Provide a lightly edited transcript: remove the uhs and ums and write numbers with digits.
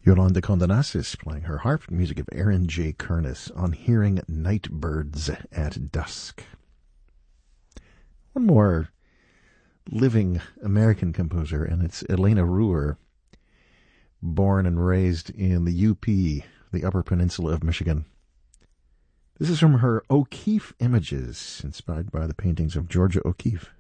Yolanda Condonasis playing her harp, music of Aaron J. Kernis on Hearing Night Birds at Dusk. One more living American composer, and it's Elena Ruhr, born and raised in the UP, the Upper Peninsula of Michigan. This is from her O'Keeffe Images, inspired by the paintings of Georgia O'Keeffe.